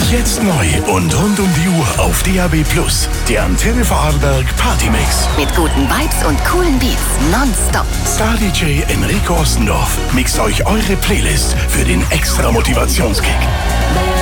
Jetzt neu und rund um die Uhr auf DAB+. Der Antenne Vorarlberg Partymix. Mit guten Vibes und coolen Beats nonstop. Star-DJ Enrico Ostendorf mixt euch eure Playlist für den extra Motivationskick.